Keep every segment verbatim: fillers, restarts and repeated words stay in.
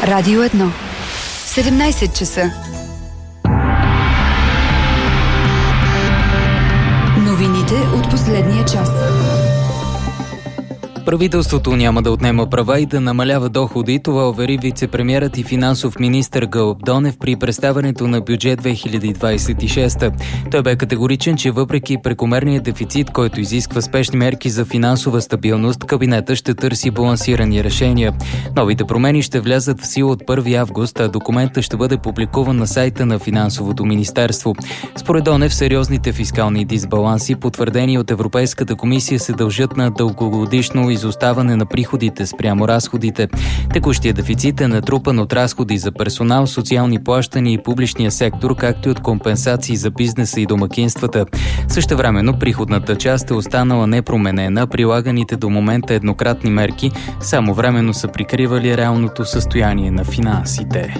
Радио едно. седемнайсет часа. Новините от последния час. Правителството няма да отнема права и да намалява доходи. Това увери вице-премиерът и финансов министър Гълъб Донев при представянето на бюджет две хиляди двайсет и шеста. Той бе категоричен, че въпреки прекомерния дефицит, който изисква спешни мерки за финансова стабилност, кабинета ще търси балансирани решения. Новите промени ще влязат в сила от първи август, а документът ще бъде публикуван на сайта на Финансовото министерство. Според Донев, сериозните фискални дисбаланси, потвърдени от Европейската комисия, се дължат на дългогодишно изоставане на приходите спрямо разходите. Текущия дефицит е натрупан от разходи за персонал, социални плащания и публичния сектор, както и от компенсации за бизнеса и домакинствата. Същевременно приходната част е останала непроменена, прилаганите до момента еднократни мерки само временно са прикривали реалното състояние на финансите.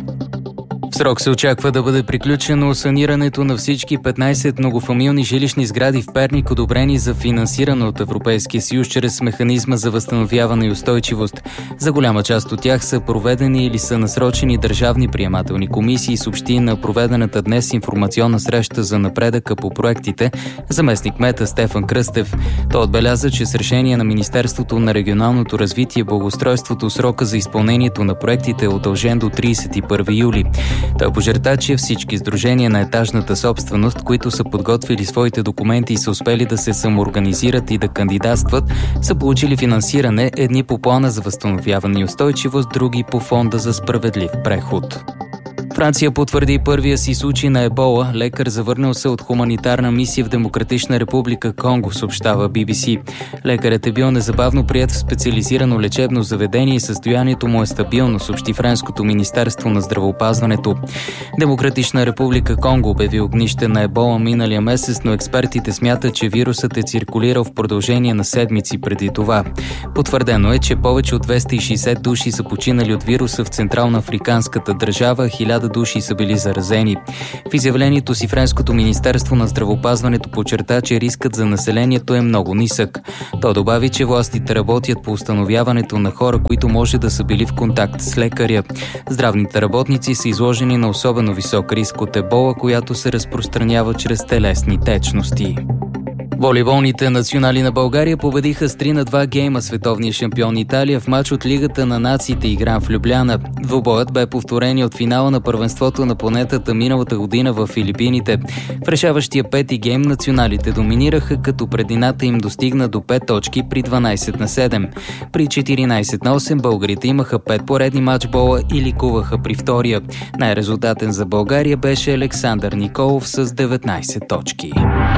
В срок се очаква да бъде приключено санирането на всички петнайсет многофамилни жилищни сгради в Перник, одобрени за финансиране от Европейския съюз чрез механизма за възстановяване и устойчивост. За голяма част от тях са проведени или са насрочени държавни приемателни комисии, съобщи на проведената днес информационна среща за напредъка по проектите заместник-кмета Стефан Кръстев. Той отбеляза, че с решение на Министерството на регионалното развитие и благоустройството срока за изпълнението на проектите е удължен до трийсет и първи юли. Той подчерта, че всички сдружения на етажната собственост, които са подготвили своите документи и са успели да се самоорганизират и да кандидатстват, са получили финансиране, едни по плана за възстановяване и устойчивост, други по фонда за справедлив преход. Франция потвърди първия си случай на ебола. Лекар, завърнал се от хуманитарна мисия в Демократична република Конго, съобщава Би Би Си. Лекарят е бил незабавно приет в специализирано лечебно заведение и състоянието му е стабилно, съобщи Френското министерство на здравеопазването. Демократична република Конго обяви огнище на ебола миналия месец, но експертите смятат, че вирусът е циркулирал в продължение на седмици преди това. Потвърдено е, че повече от двеста и шейсет души са починали от вируса в Централна африканската държава, хиляда души са били заразени. В изявлението си Френското министерство на здравеопазването подчерта, че рискът за населението е много нисък. То добави, че властите работят по установяването на хора, които може да са били в контакт с лекаря. Здравните работници са изложени на особено висок риск от ебола, която се разпространява чрез телесни течности. Волейболните национали на България победиха с три на два гейма световния шампион Италия в мач от Лигата на нациите, игран в Любляна. Двубоят бе повторение от финала на първенството на планетата миналата година в Филипините. В решаващия пети гейм националите доминираха, като предината им достигна до пет точки при дванайсет на седем. При четиринайсет на осем българите имаха пет поредни матчбола и ликуваха при втория. Най-резултатен за България беше Александър Николов с деветнайсет точки.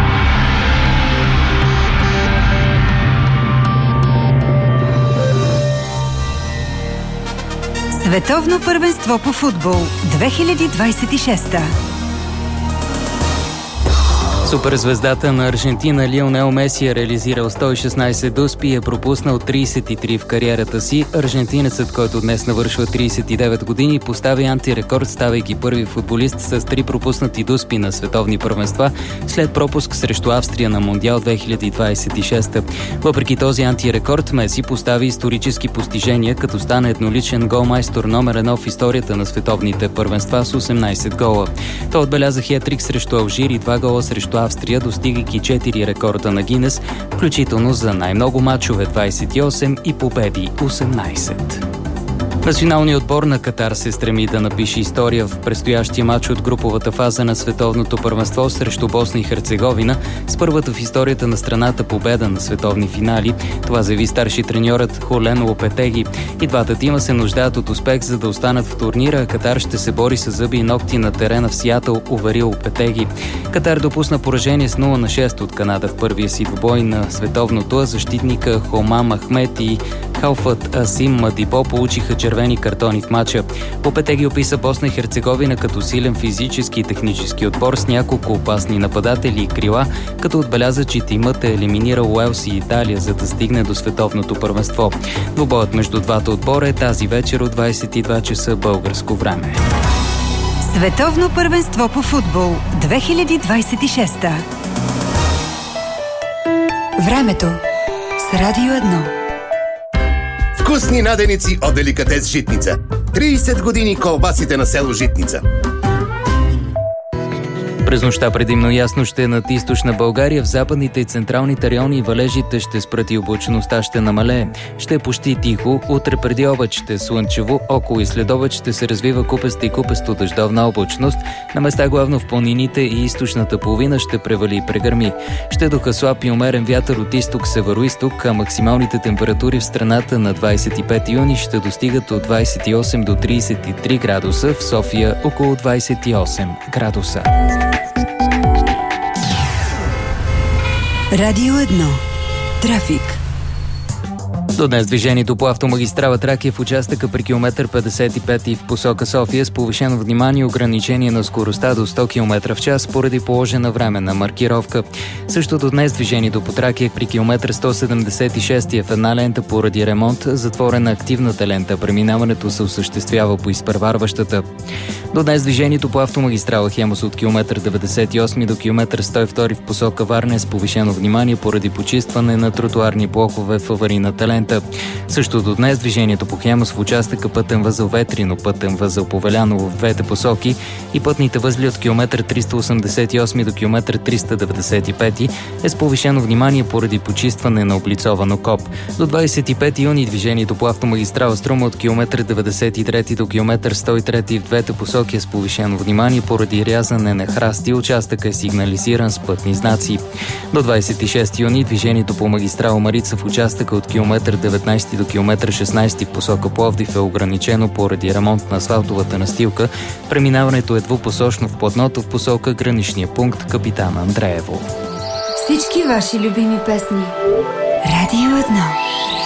Световно първенство по футбол две хиляди двайсет и шеста. Суперзвездата на Аржентина Лионел Меси е реализирал сто и шестнайсет дуспи и е пропуснал трийсет и три в кариерата си. Аржентинецът, който днес навършва трийсет и девет години, постави антирекорд, ставайки първи футболист с три пропуснати дуспи на световни първенства след пропуск срещу Австрия на Мондиал две хиляди двайсет и шеста. Въпреки този антирекорд, Меси постави исторически постижения, като стана едноличен голмайстор номер едно в историята на световните първенства с осемнайсет гола. Той отбеляза хетрик срещу Алжир и два гола срещу Австрия, достигайки четири рекорда на Гинес, включително за най-много мачове двайсет и осем и победи осемнайсет. Националният отбор на Катар се стреми да напише история в предстоящия мач от груповата фаза на световното първенство срещу Босна и Херцеговина с първата в историята на страната победа на световни финали. Това заяви старши треньорът Холен Лопетеги. И двата тима се нуждаят от успех, за да останат в турнира, а Катар ще се бори с зъби и ногти на терена в Сиатъл, увери Лопетеги. Катар допусна поражение с нула на шест от Канада в първия си двубой на световното, а защитника Хомам Ахмед и Халфът Асим Мадибо получиха червени картони в матча. Лопетеги описа Босна и Херцеговина като силен физически и технически отбор с няколко опасни нападатели и крила, като отбеляза, че тимът е елиминирал Уелс и Италия, за да стигне до световното първенство. Двубоят между двата отбора е тази вечер от двайсет и два часа българско време. Световно първенство по футбол две хиляди двайсет и шеста. Времето с Радио едно. Вкусни наденици от Деликатес Житница. трийсет години колбасите на село Житница. През нощта предимно ясно ще е над източна България. В западните и централните райони валежите ще спрат и облачността ще намалее. Ще е почти тихо. Утре преди обед ще е слънчево. Около и след обед ще се развива купеста и купесто дъждовна облачност. На места главно в планините и източната половина ще превали и прегърми. Ще духа слаб и умерен вятър от изток североизток, а максималните температури в страната на двадесет и пети юни ще достигат от двадесет и осем до тридесет и три градуса. В София около двадесет и осем градуса. Радио едно. Трафик. До днес движението по автомагистрала Тракия в участъка при километър петдесет и пет и в посока София с повишено внимание и ограничение на скоростта до сто километра в час поради положена временна маркировка. Също до днес движението по Тракия при километър сто седемдесет и шест е в една лента поради ремонт, затворена активната лента. Преминаването се осъществява по изпреварващата. До днес движението по автомагистрала Хемус от километър деветдесет и осем до километър сто и два в посока Варна е с повишено внимание поради почистване на тротуарни блокове в аварийната лента. Също до днес движението по Хемус в участъка пътен възел Ветрино, пътен възел Повеляново в двете посоки и пътните възли от километър триста осемдесет и осем до километър триста деветдесет и пет е с повишено внимание поради почистване на облицован окоп. До двадесет и пети юни движението по автомагистрала Струма от километър деветдесет и три до километър сто и три в двете посоки е с повишено внимание поради рязане на храсти. Участъка е сигнализиран с пътни знаци. До двадесет и шести юни движението по магистрала Марица в участъка от километър деветнадесети до километър шестнадесети в посока Пловдив е ограничено поради ремонт на асфалтовата настилка. Преминаването е двупосочно в платното в посока граничния пункт Капитан Андреево. Всички ваши любими песни. Радио едно.